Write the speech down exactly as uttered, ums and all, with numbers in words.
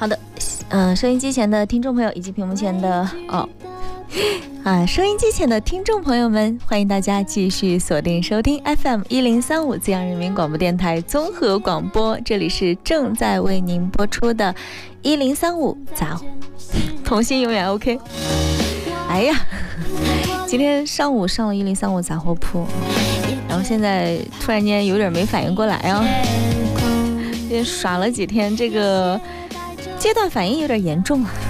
好的，呃，收音机前的听众朋友以及屏幕前的哦。啊，收音机前的听众朋友们，欢迎大家继续锁定收听 F M 一零三五 资阳人民广播电台综合广播，这里是正在为您播出的一零三五杂童心永远 OK。 哎呀，今天上午上了一零三五杂货铺，然后现在突然间有点没反应过来啊，也耍了几天，这个阶段反应有点严重啊。